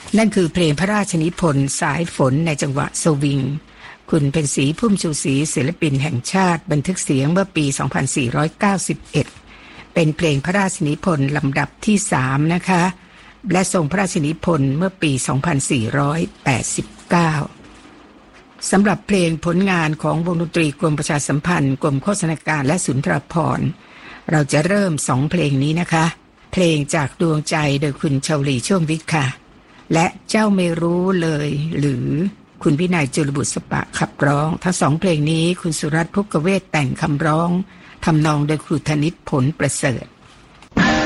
นั่นคือเพลงพระราชนิพนธ์สายฝนในจังหวะสวิงคุณเป็นศรีพุ่มชูศรีศิลปินแห่งชาติบันทึกเสียงเมื่อปี 2491 เป็นเพลงพระราชนิพนธ์ลำดับที่ 3 นะคะและทรงพระราชนิพนธ์เมื่อปี 2489 สำหรับเพลงผลงานของวงดนตรีกรมประชาสัมพันธ์กรมโฆษณาการและสุนทรภรณ์เราจะเริ่ม2เพลงนี้นะคะเพลงจากดวงใจโดยคุณชาวลีช่วงวิทย์ค่ะและเจ้าไม่รู้เลยหรือคุณวินัยจุลบุษปะขับร้องทั้ง2เพลงนี้คุณสุรัตน์ ภุกเวศแต่งคำร้องทำนองโดยครูธนิตผลประเสริฐ